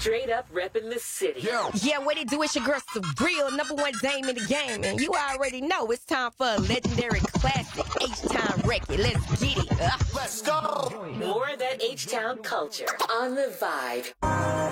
Straight up repping the city. Yeah, what it do? It's your girl, Surreal, #1 dame in the game. And you already know it's time for a legendary classic H-Town record. Let's get it. Let's go. More of that H-Town culture on The Vibe.